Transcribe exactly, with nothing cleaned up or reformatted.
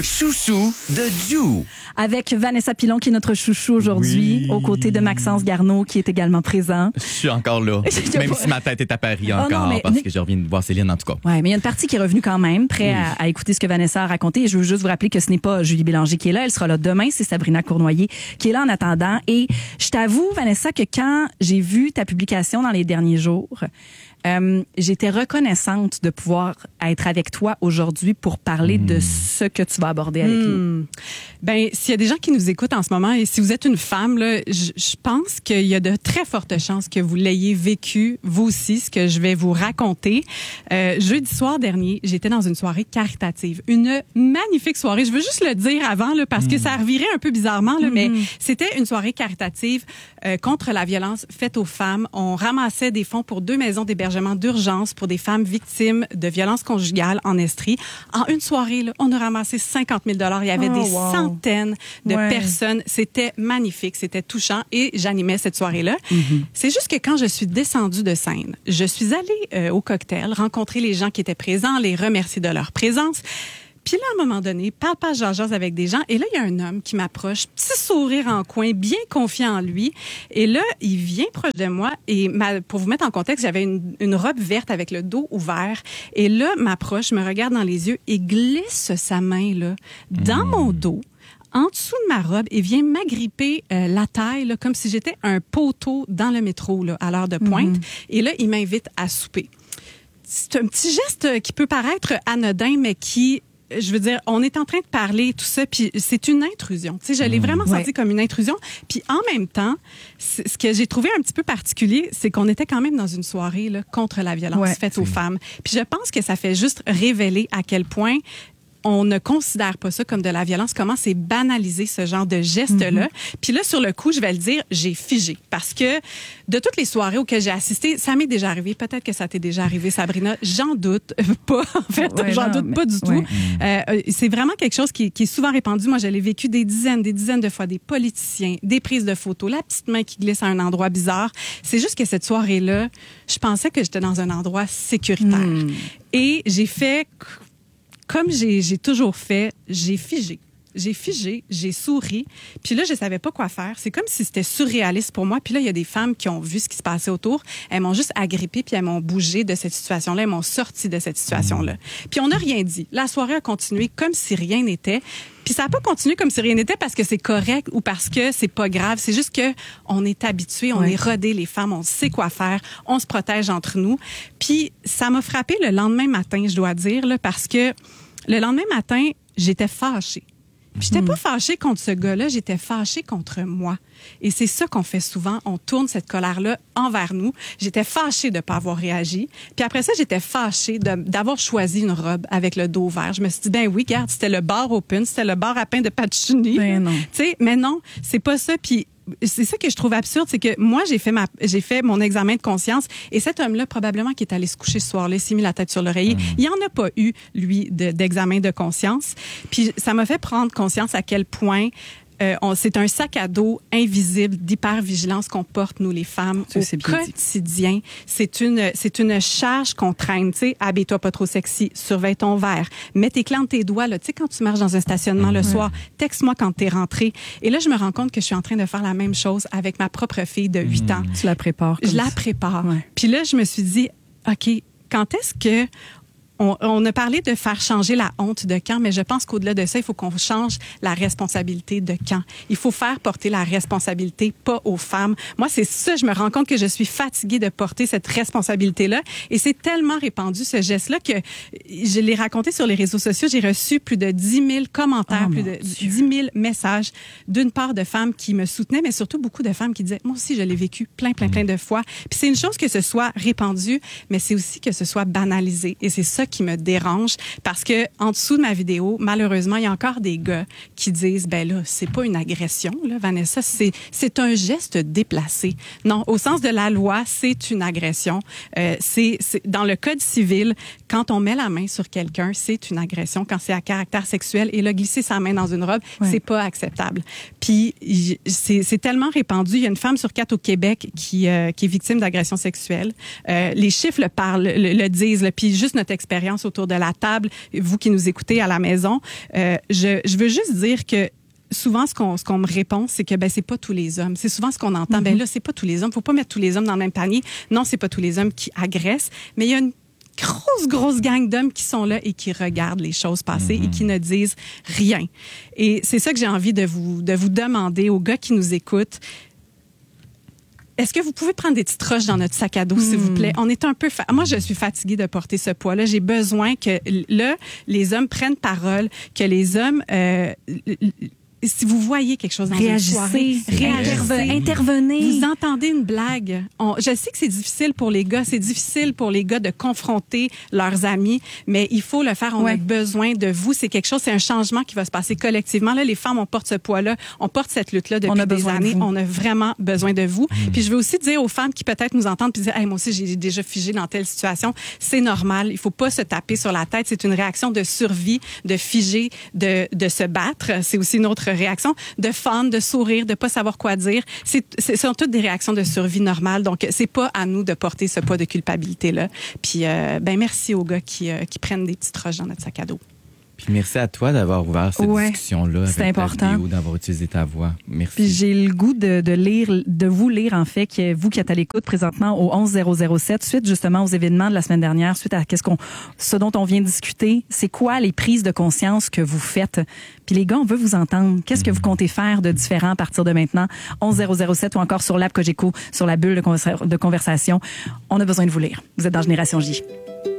Chouchou de Jou. Avec Vanessa Pilon, qui est notre chouchou aujourd'hui, oui. aux côtés de Maxence Garneau, qui est également présent. Je suis encore là, même pas... si ma tête est à Paris encore, oh non, mais... parce que je reviens de voir Céline en tout cas. Ouais, mais il y a une partie qui est revenue quand même, prêt oui. à, à écouter ce que Vanessa a raconté. Et je veux juste vous rappeler que ce n'est pas Julie Bélanger qui est là, elle sera là demain, c'est Sabrina Cournoyer qui est là en attendant. Et je t'avoue, Vanessa, que quand j'ai vu ta publication dans les derniers jours, Euh, j'étais reconnaissante de pouvoir être avec toi aujourd'hui pour parler mmh. de ce que tu vas aborder avec mmh. nous. Ben, s'il y a des gens qui nous écoutent en ce moment et si vous êtes une femme, là, je, je pense qu'il y a de très fortes chances que vous l'ayez vécu, vous aussi, ce que je vais vous raconter. Euh, jeudi soir dernier, j'étais dans une soirée caritative. Une magnifique soirée. Je veux juste le dire avant, là, parce mmh. que ça revirait un peu bizarrement, là, mmh. mais c'était une soirée caritative euh, contre la violence faite aux femmes. On ramassait des fonds pour deux maisons d'hébergement d'urgence pour des femmes victimes de violences conjugales en Estrie. En une soirée, là, on a ramassé cinquante mille dollars. Il y avait oh, des wow. centaines de ouais. personnes. C'était magnifique, c'était touchant et j'animais cette soirée-là. Mm-hmm. C'est juste que quand je suis descendue de scène, je suis allée euh, au cocktail, rencontrer les gens qui étaient présents, les remercier de leur présence. Puis là, à un moment donné, parle pas jase avec des gens. Et là, il y a un homme qui m'approche, petit sourire en coin, bien confiant en lui. Et là, il vient proche de moi. Et ma, pour vous mettre en contexte, j'avais une, une robe verte avec le dos ouvert. Et là, m'approche, me regarde dans les yeux et glisse sa main là dans mmh. mon dos, en dessous de ma robe, et vient m'agripper euh, la taille, là, comme si j'étais un poteau dans le métro là, à l'heure de pointe. Mmh. Et là, il m'invite à souper. C'est un petit geste qui peut paraître anodin, mais qui... Je veux dire, on est en train de parler tout ça, puis c'est une intrusion. Tu sais, je l'ai mmh, vraiment ouais. senti comme une intrusion. Puis en même temps, ce que j'ai trouvé un petit peu particulier, c'est qu'on était quand même dans une soirée là, contre la violence ouais, faite aux femmes. Puis je pense que ça fait juste révéler à quel point on ne considère pas ça comme de la violence, comment c'est banalisé ce genre de geste-là. Mm-hmm. Puis là, sur le coup, je vais le dire, j'ai figé. Parce que de toutes les soirées auxquelles j'ai assisté, ça m'est déjà arrivé. Peut-être que ça t'est déjà arrivé, Sabrina. J'en doute pas. En fait, ouais, j'en non, doute mais... pas du ouais. tout. Euh, c'est vraiment quelque chose qui, qui est souvent répandu. Moi, je l'ai vécu des dizaines, des dizaines de fois. Des politiciens, des prises de photos, la petite main qui glisse à un endroit bizarre. C'est juste que cette soirée-là, je pensais que j'étais dans un endroit sécuritaire. Mm. Et j'ai fait... Comme j'ai, j'ai toujours fait, j'ai figé. J'ai figé, j'ai souri. Puis là, je savais pas quoi faire. C'est comme si c'était surréaliste pour moi. Puis là, il y a des femmes qui ont vu ce qui se passait autour. Elles m'ont juste agrippée, puis elles m'ont bougé de cette situation-là. Elles m'ont sorti de cette situation-là. Puis on n'a rien dit. La soirée a continué comme si rien n'était. Puis ça n'a pas continué comme si rien n'était parce que c'est correct ou parce que c'est pas grave. C'est juste que on est habitués, on ouais. est rodés, les femmes, on sait quoi faire, on se protège entre nous. Puis ça m'a frappé le lendemain matin, je dois dire, là, parce que le lendemain matin, j'étais fâchée. Puis j'étais pas fâchée contre ce gars-là, j'étais fâchée contre moi. Et c'est ça qu'on fait souvent, on tourne cette colère-là envers nous. J'étais fâchée de pas avoir réagi. Puis après ça, j'étais fâchée de, d'avoir choisi une robe avec le dos vert. Je me suis dit, ben oui, regarde, c'était le bar open, c'était le bar à pain de Pacini. Ben non. Tu sais, mais non, c'est pas ça. Puis c'est ça que je trouve absurde, c'est que moi, j'ai fait ma, j'ai fait mon examen de conscience et cet homme-là, probablement, qui est allé se coucher ce soir-là, s'est mis la tête sur l'oreiller, mmh. il en a pas eu, lui, de, d'examen de conscience. Puis ça m'a fait prendre conscience à quel point Euh, on, c'est un sac à dos invisible d'hypervigilance qu'on porte, nous, les femmes, ça, au quotidien. C'est une, c'est une charge qu'on traîne. Tu sais, habille-toi pas trop sexy, surveille ton verre, mets tes clés entre tes doigts. Tu sais, quand tu marches dans un stationnement le soir, texte-moi quand t'es rentré. Et là, je me rends compte que je suis en train de faire la même chose avec ma propre fille de huit mmh. ans. Tu la prépares. Je la prépare. Ouais. Puis là, je me suis dit, OK, quand est-ce que On, on a parlé de faire changer la honte de camp, mais je pense qu'au-delà de ça, il faut qu'on change la responsabilité de camp. Il faut faire porter la responsabilité, pas aux femmes. Moi, c'est ça, je me rends compte que je suis fatiguée de porter cette responsabilité-là. Et c'est tellement répandu, ce geste-là, que je l'ai raconté sur les réseaux sociaux. J'ai reçu plus de dix mille commentaires, oh plus de Dieu. dix mille messages d'une part de femmes qui me soutenaient, mais surtout beaucoup de femmes qui disaient, moi aussi, je l'ai vécu plein, plein, plein de fois. Puis c'est une chose que ce soit répandu, mais c'est aussi que ce soit banalisé. Et c'est ça qui me dérange parce que en dessous de ma vidéo, malheureusement, il y a encore des gars qui disent, ben là, c'est pas une agression, là, Vanessa, c'est c'est un geste déplacé. Non, au sens de la loi, c'est une agression. Euh, c'est, c'est dans le code civil, quand on met la main sur quelqu'un, c'est une agression. Quand c'est à caractère sexuel et là, glisser sa main dans une robe, ouais. c'est pas acceptable. Puis c'est, c'est tellement répandu. Il y a une femme sur quatre au Québec qui euh, qui est victime d'agression sexuelle. Euh, les chiffres le parlent, le, le disent. Là, puis juste notre expérience expérience autour de la table, vous qui nous écoutez à la maison. Euh, je, je veux juste dire que souvent, ce qu'on, ce qu'on me répond, c'est que ben c'est pas tous les hommes. C'est souvent ce qu'on entend. Mm-hmm. Ben là, c'est pas tous les hommes. Faut pas mettre tous les hommes dans le même panier. Non, c'est pas tous les hommes qui agressent, mais il y a une grosse, grosse gang d'hommes qui sont là et qui regardent les choses passer mm-hmm. et qui ne disent rien. Et c'est ça que j'ai envie de vous, de vous demander aux gars qui nous écoutent. Est-ce que vous pouvez prendre des petites roches dans notre sac à dos, mmh. s'il vous plaît? On est un peu... Fa- Moi, je suis fatiguée de porter ce poids-là. J'ai besoin que, là, les hommes prennent parole, que les hommes... Euh, si vous voyez quelque chose dans réagissez, une soirée, réagissez, intervenez. Vous entendez une blague. On, je sais que c'est difficile pour les gars, c'est difficile pour les gars de confronter leurs amis, mais il faut le faire. On ouais. a besoin de vous. C'est quelque chose, c'est un changement qui va se passer collectivement. Là, les femmes, on porte ce poids-là, on porte cette lutte-là depuis on a des années. De on a vraiment besoin de vous. Mmh. Puis je veux aussi dire aux femmes qui peut-être nous entendent puis dire, hey, moi aussi, j'ai déjà figé dans telle situation. C'est normal. Il faut pas se taper sur la tête. C'est une réaction de survie, de figer, de, de se battre. C'est aussi une autre réaction de fun, de sourire, de pas savoir quoi dire. C'est, c'est, ce sont toutes des réactions de survie normales. Donc, c'est pas à nous de porter ce poids de culpabilité-là. Puis, euh, ben merci aux gars qui, euh, qui prennent des petites roches dans notre sac à dos. Puis merci à toi d'avoir ouvert cette ouais, discussion-là avec c'est important. ta vidéo, d'avoir utilisé ta voix. Merci. Puis j'ai le goût de, de lire, de vous lire en fait, que vous qui êtes à l'écoute présentement au onze zéro zéro sept, suite justement aux événements de la semaine dernière, suite à qu'est-ce qu'on, ce dont on vient de discuter, c'est quoi les prises de conscience que vous faites. Puis les gars, on veut vous entendre. Qu'est-ce que vous comptez faire de différent à partir de maintenant? onze zéro zéro sept ou encore sur l'app Cogeco, sur la bulle de, conversa- de conversation. On a besoin de vous lire. Vous êtes dans Génération J.